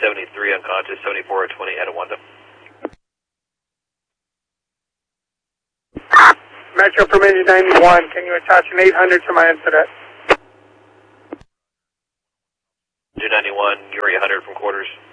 73 unconscious, 74 at 20 at a window. Metro from 91, can you attach an 800 to my incident? 291, Yuri 100 from quarters.